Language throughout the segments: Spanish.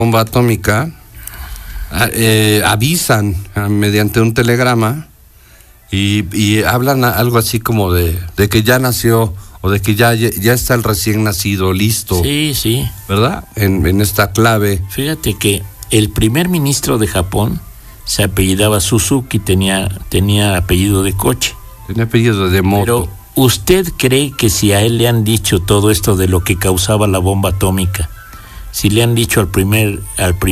bomba atómica, avisan mediante un telegrama y hablan algo así como de que ya nació o de que ya está el recién nacido listo. Sí. ¿Verdad? En esta clave. Fíjate que el primer ministro de Japón se apellidaba Suzuki, tenía apellido de coche. Tenía apellido de moto. Pero ¿usted cree que si a él le han dicho todo esto de lo que causaba la bomba atómica, si le han dicho al primer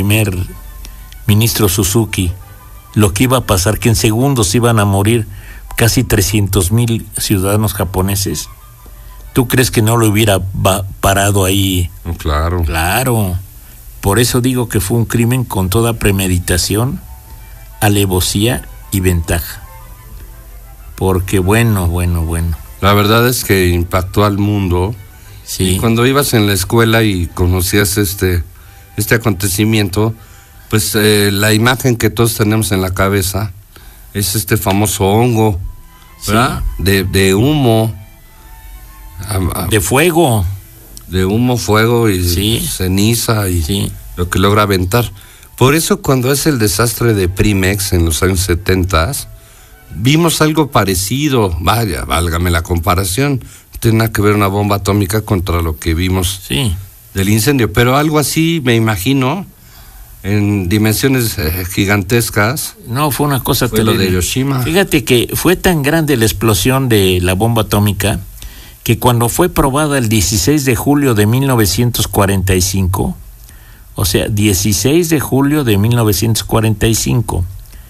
ministro Suzuki lo que iba a pasar, que en segundos iban a morir casi 300,000 ciudadanos japoneses, ¿tú crees que no lo hubiera parado ahí? Claro. Claro. Por eso digo que fue un crimen con toda premeditación, alevosía y ventaja. Porque bueno. La verdad es que impactó al mundo. Sí. Y cuando ibas en la escuela y conocías este acontecimiento, pues la imagen que todos tenemos en la cabeza es este famoso hongo, ¿verdad? Sí. De humo. De fuego. De humo, fuego y ceniza y lo que logra aventar. Por eso cuando es el desastre de Primex en los años 70, vimos algo parecido. Vaya, válgame la comparación. No tiene nada que ver una bomba atómica contra lo que vimos del incendio. Pero algo así, me imagino, en dimensiones gigantescas. No, fue una cosa terrible. Lo de Hiroshima. Fíjate que fue tan grande la explosión de la bomba atómica que cuando fue probada el 16 de julio de 1945, o sea, 16 de julio de 1945,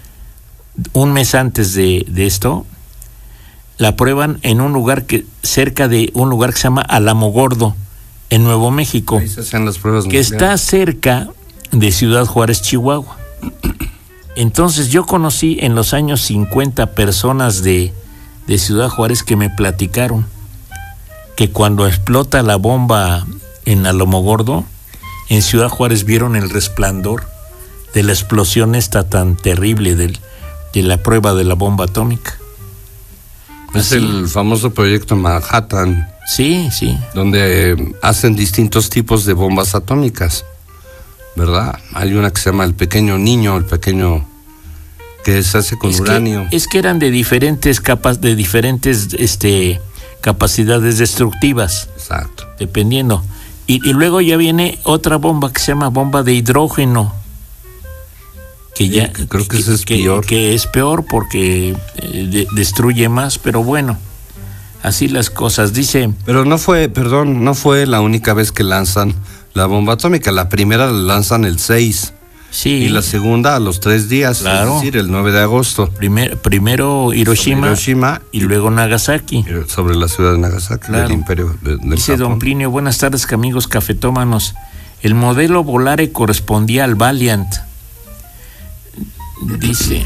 un mes antes de esto, la prueban en un lugar cerca de un lugar que se llama Alamogordo, en Nuevo México. Ahí se hacen las pruebas que nucleares. Está cerca de Ciudad Juárez, Chihuahua. Entonces yo conocí en los años 50 personas de Ciudad Juárez que me platicaron que cuando explota la bomba en Alamogordo, en Ciudad Juárez vieron el resplandor de la explosión esta tan terrible de la prueba de la bomba atómica. Es el famoso proyecto Manhattan. Sí. Donde hacen distintos tipos de bombas atómicas, ¿verdad? Hay una que se llama el pequeño que se hace con uranio. Es que eran de diferentes capas, de diferentes capacidades destructivas. Exacto. Dependiendo. Y luego ya viene otra bomba que se llama bomba de hidrógeno. Que creo que ese es peor. Que es peor porque destruye más, pero bueno, así las cosas. Dice. Pero no fue la única vez que lanzan la bomba atómica. La primera la lanzan el 6. Sí. Y la segunda a los 3 días, claro. Es decir, el 9 de agosto. Primero Hiroshima y luego Nagasaki. Sobre la ciudad de Nagasaki, claro. Del imperio del Dice Japón. Don Plinio, buenas tardes, amigos cafetómanos. El modelo Volare correspondía al Valiant. Dice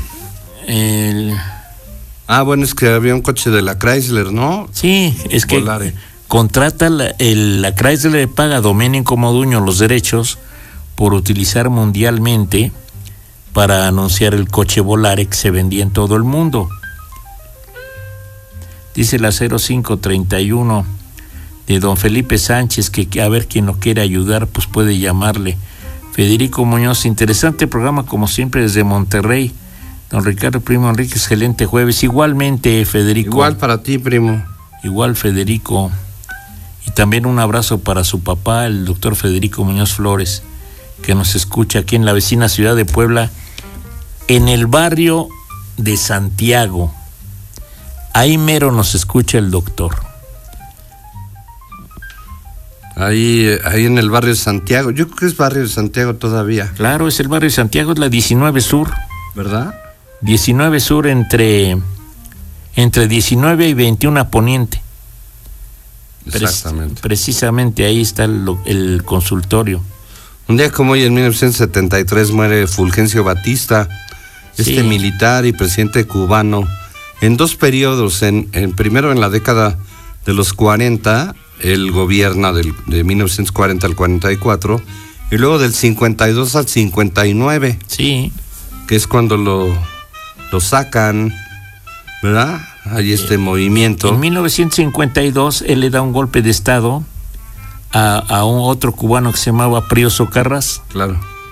bueno, es que había un coche de la Chrysler, ¿no? Sí, es que Volare. Contrata la Chrysler, le paga a Domenico Modugno los derechos por utilizar mundialmente para anunciar el coche Volare que se vendía en todo el mundo. Dice la 0531 de don Felipe Sánchez que a ver quien lo quiere ayudar pues puede llamarle. Federico Muñoz, interesante programa como siempre desde Monterrey. Don Ricardo Primo Enrique, excelente jueves. Igualmente, Federico. Igual para ti, primo. Igual, Federico. Y también un abrazo para su papá, el doctor Federico Muñoz Flores, que nos escucha aquí en la vecina ciudad de Puebla, en el barrio de Santiago. Ahí mero nos escucha el doctor. Ahí en el barrio de Santiago. Yo creo que es barrio de Santiago todavía. Claro, es el barrio de Santiago, es la 19 Sur. ¿Verdad? 19 Sur entre 19 y 21 Poniente. Exactamente. Precisamente ahí está el consultorio. Un día como hoy, en 1973, muere Fulgencio Batista, militar y presidente cubano, en 2 periodos. Primero en la década de los 40, él gobierna de 1940 al 44, y luego del 52 al 59. Sí. Que es cuando lo sacan, ¿verdad? Hay movimiento. En 1952 él le da un golpe de estado a un otro cubano que se llamaba Prío Socarrás. Claro.